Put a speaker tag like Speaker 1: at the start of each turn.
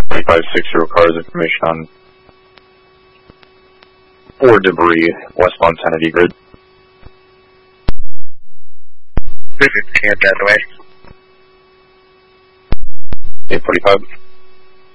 Speaker 1: 4560 cars information on 4 debris westbound Kennedy grid.
Speaker 2: Can't get away.
Speaker 1: 845.